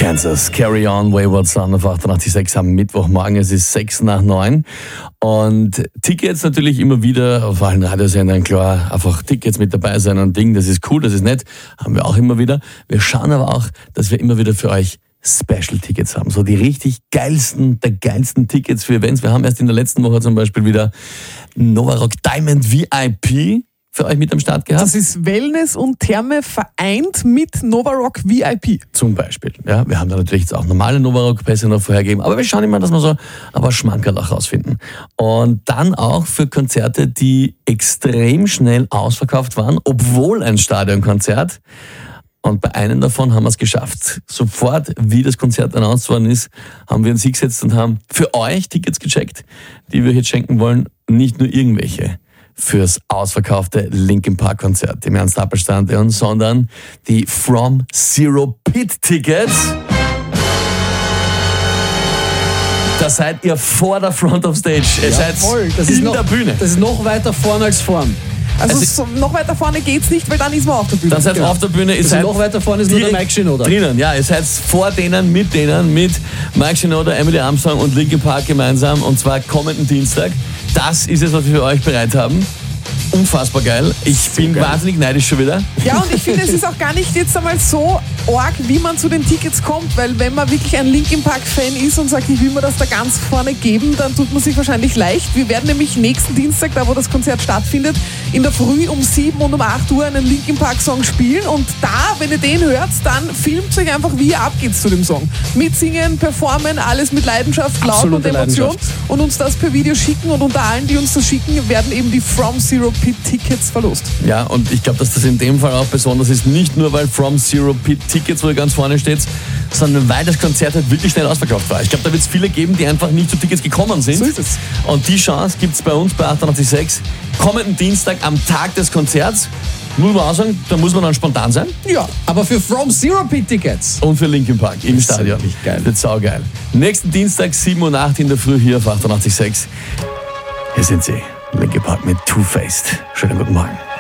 Kansas, Carry On, Wayward Son auf 88.6 am Mittwochmorgen. Es ist 8:06 und Tickets natürlich immer wieder auf allen Radiosendern, klar, einfach Tickets mit dabei sein und Ding, das ist cool, das ist nett, haben wir auch immer wieder. Wir schauen aber auch, dass wir immer wieder für euch Special-Tickets haben, so die richtig geilsten Tickets für Events. Wir haben erst in der letzten Woche zum Beispiel wieder Novarock Diamond VIP für euch mit am Start gehabt. Das ist Wellness und Therme vereint mit Novarock VIP. Zum Beispiel. Ja, wir haben da natürlich jetzt auch normale Novarock-Pässe noch vorhergegeben, aber wir schauen immer, dass wir so ein paar Schmankerl auch rausfinden. Und dann auch für Konzerte, die extrem schnell ausverkauft waren, obwohl ein Stadionkonzert. Und bei einem davon haben wir es geschafft. Sofort, wie das Konzert announced worden ist, haben wir uns hingesetzt und haben für euch Tickets gecheckt, die wir jetzt schenken wollen. Nicht nur irgendwelche fürs ausverkaufte Linkin Park Konzert im Ernst-Happel-Stadion, sondern die From Zero Pit Tickets. Da seid ihr vor der Front of Stage. Ihr seid in der Bühne. Das ist noch weiter vorne als vorn. Also noch weiter vorne geht's nicht, weil dann ist man auf der Bühne. Dann seid ihr auf der Bühne. Ihr seid noch weiter vorne ist nur der Mike Shinoda. Drinnen, ja, ihr seid vor denen, mit Mike Shinoda, Emily Armstrong und Linkin Park gemeinsam, und zwar kommenden Dienstag. Das ist es, was wir für euch bereit haben. Unfassbar geil. Ich bin wahnsinnig neidisch schon wieder. Ja, und ich finde, es ist auch gar nicht jetzt einmal so arg, wie man zu den Tickets kommt, weil wenn man wirklich ein Linkin Park-Fan ist und sagt, ich will mir das da ganz vorne geben, dann tut man sich wahrscheinlich leicht. Wir werden nämlich nächsten Dienstag, da wo das Konzert stattfindet, in der Früh um 7 und um 8 Uhr einen Linkin Park-Song spielen, und da, wenn ihr den hört, dann filmt euch einfach, wie ihr abgeht zu dem Song. Mitsingen, performen, alles mit Leidenschaft, Laut und Emotion, und uns das per Video schicken, und unter allen, die uns das schicken, werden eben die From Zero Pit Tickets verlost. Ja, und ich glaube, dass das in dem Fall auch besonders ist, nicht nur weil From Zero Pit Tickets, wo ihr ganz vorne steht, sondern weil das Konzert halt wirklich schnell ausverkauft war. Ich glaube, da wird es viele geben, die einfach nicht zu Tickets gekommen sind. So ist es. Und die Chance gibt es bei uns bei 88.6 kommenden Dienstag am Tag des Konzerts. Muss man auch sagen, da muss man dann spontan sein. Ja, aber für From Zero Pit Tickets. Und für Linkin Park im Stadion. Geil. Wird saugeil. Nächsten Dienstag 7 und 8 in der Früh hier auf 88.6. Hier sind sie. Linkin Park mit Two-Faced. Schönen guten Morgen.